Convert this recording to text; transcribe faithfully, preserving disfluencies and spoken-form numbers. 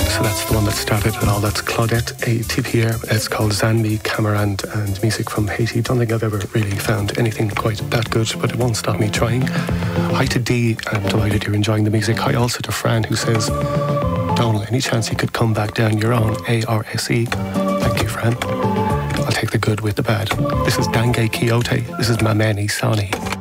So that's the one that started it all. That's Claudette A T P R. It's called Zanmi, Camarand, and music from Haiti. Don't think I've ever really found anything quite that good, but it won't stop me trying. Hi to Dee. I'm delighted you're enjoying the music. Hi also to Fran, who says, Donal, any chance you could come back down your own A R S E? Thank you, Fran. I'll take the good with the bad. This is Dange Quixote. This is Mamani Sani.